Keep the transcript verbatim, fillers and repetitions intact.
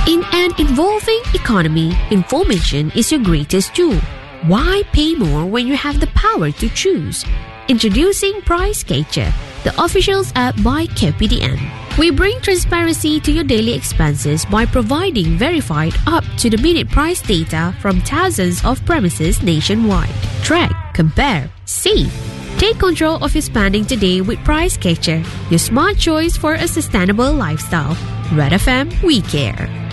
In an evolving economy, information is your greatest tool. Why pay more when you have the power to choose? Introducing Price Catcher, the official app by K P D N. We bring transparency to your daily expenses by providing verified up-to-the-minute price data from thousands of premises nationwide. Track, compare, save. Take control of your spending today with Price Catcher, your smart choice for a sustainable lifestyle. Red F M, we care.